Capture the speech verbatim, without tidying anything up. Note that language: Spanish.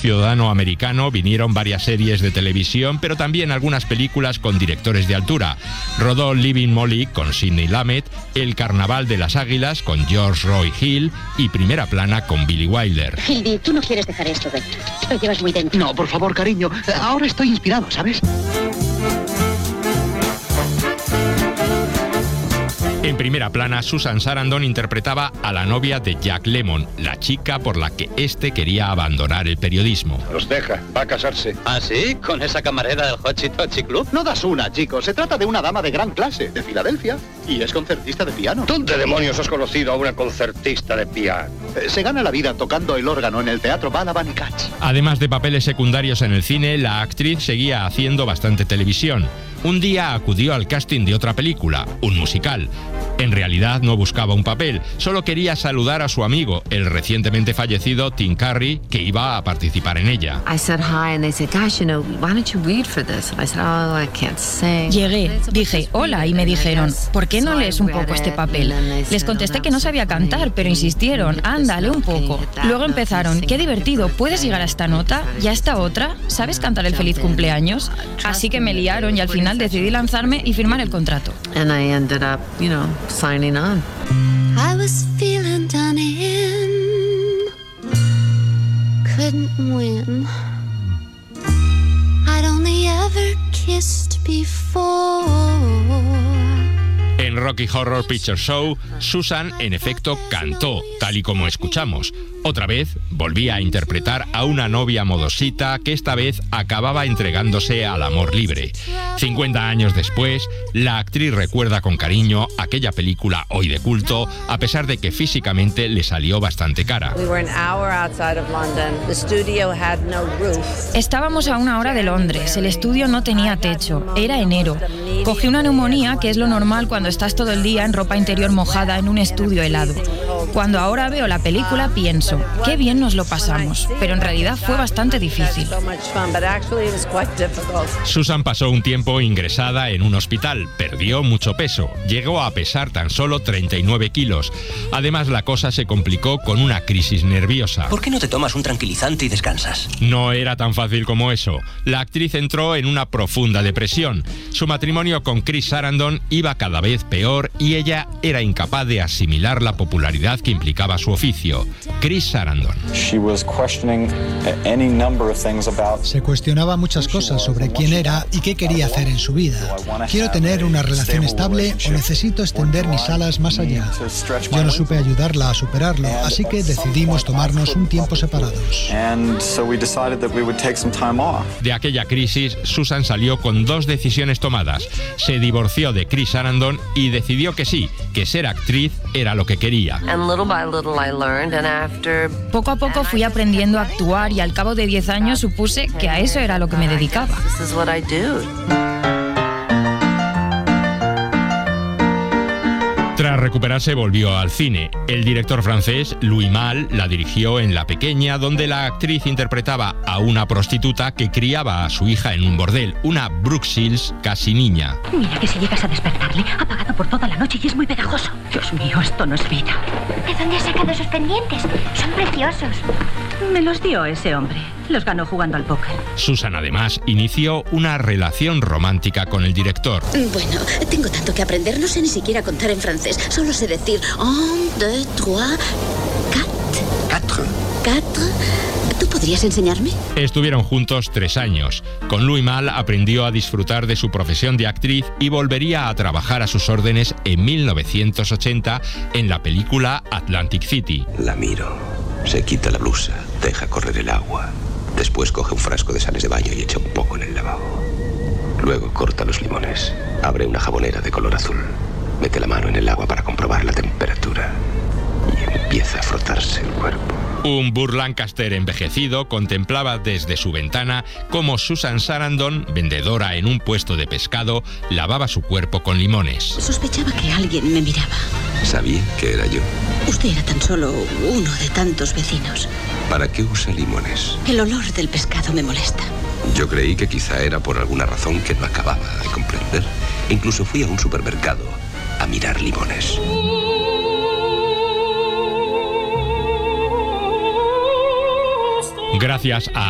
ciudadano americano vinieron varias series de televisión, pero también algunas películas con directores de altura. Rodó Living Molly con Sidney Lumet, El Carnaval de las Águilas con George Roy Hill y Primera Plana con Billy Wilder. Hildy, tú no quieres dejar esto dentro. Lo llevas muy dentro. No, por favor, cariño. Ahora estoy inspirado, ¿sabes? En Primera Plana, Susan Sarandon interpretaba a la novia de Jack Lemmon, la chica por la que éste quería abandonar el periodismo. Los deja, va a casarse. ¿Ah, sí? ¿Con esa camarera del Hotchi Totchi Club? No das una, chicos. Se trata de una dama de gran clase, de Filadelfia. Y es concertista de piano. ¿Dónde demonios has conocido a una concertista de piano? Eh, se gana la vida tocando el órgano en el teatro Balaban y Katz. Además de papeles secundarios en el cine, la actriz seguía haciendo bastante televisión. Un día acudió al casting de otra película, un musical. En realidad no buscaba un papel, solo quería saludar a su amigo, el recientemente fallecido Tim Curry, que iba a participar en ella. Llegué, dije hola y me dijeron, ¿por qué no lees un poco este papel? Les contesté que no sabía cantar, pero insistieron, anda, lee un poco. Luego empezaron, qué divertido, ¿puedes llegar a esta nota? ¿Y a esta otra? ¿Sabes cantar el feliz cumpleaños? Así que me liaron y al final decidí lanzarme y firmar el contrato. And I ended up, you know, signing on. I was feeling done in, couldn't win. I'd only ever kissed before. En Rocky Horror Picture Show, Susan, en efecto, cantó, tal y como escuchamos. Otra vez, volvía a interpretar a una novia modosita que esta vez acababa entregándose al amor libre. cincuenta años después, la actriz recuerda con cariño aquella película hoy de culto, a pesar de que físicamente le salió bastante cara. Estábamos a una hora de Londres, el estudio no tenía techo, era enero. Cogí una neumonía, que es lo normal cuando estás todo el día en ropa interior mojada en un estudio helado. Cuando ahora veo la película pienso, qué bien nos lo pasamos, pero en realidad fue bastante difícil. Susan pasó un tiempo ingresada en un hospital, perdió mucho peso, llegó a pesar tan solo treinta y nueve kilos. Además, la cosa se complicó con una crisis nerviosa. ¿Por qué no te tomas un tranquilizante y descansas? No era tan fácil como eso. La actriz entró en una profunda depresión. Su matrimonio con Chris Sarandon iba cada vez peor y ella era incapaz de asimilar la popularidad que implicaba su oficio. Chris Sarandon. Se cuestionaba muchas cosas sobre quién era y qué quería hacer en su vida. ¿Quiero tener una relación estable o necesito extender mis alas más allá? Yo no supe ayudarla a superarlo, así que decidimos tomarnos un tiempo separados. De aquella crisis, Susan salió con dos decisiones tomadas. Se divorció de Chris Sarandon y decidió que sí, que ser actriz era lo que quería. Poco a poco fui aprendiendo a actuar y al cabo de diez años supuse que a eso era lo que me dedicaba. Tras recuperarse volvió al cine. El director francés Louis Malle la dirigió en La Pequeña, donde la actriz interpretaba a una prostituta que criaba a su hija en un bordel, una Brooke Shields casi niña. Mira que si llegas a despertarle, ha pagado por toda la noche y es muy pegajoso. Dios mío, esto no es vida. ¿De dónde has sacado esos pendientes? Son preciosos. Me los dio ese hombre. Los ganó jugando al póker. Susan además inició una relación romántica con el director. Bueno, tengo tanto que aprender, no sé ni siquiera contar en francés. Solo sé decir un, deux, trois, quatre. Quatre. Quatre. ¿Tú podrías enseñarme? Estuvieron juntos tres años. Con Louis Malle aprendió a disfrutar de su profesión de actriz y volvería a trabajar a sus órdenes en mil novecientos ochenta en la película Atlantic City. La miro. Se quita la blusa, deja correr el agua. Después coge un frasco de sales de baño y echa un poco en el lavabo. Luego corta los limones. Abre una jabonera de color azul. Mete la mano en el agua para comprobar la temperatura. Y empieza a frotarse el cuerpo. Un Burt Lancaster envejecido contemplaba desde su ventana cómo Susan Sarandon, vendedora en un puesto de pescado, lavaba su cuerpo con limones. Sospechaba que alguien me miraba. Sabía que era yo. Usted era tan solo uno de tantos vecinos. ¿Para qué usa limones? El olor del pescado me molesta. Yo creí que quizá era por alguna razón que no acababa de comprender. Incluso fui a un supermercado a mirar limones. Gracias a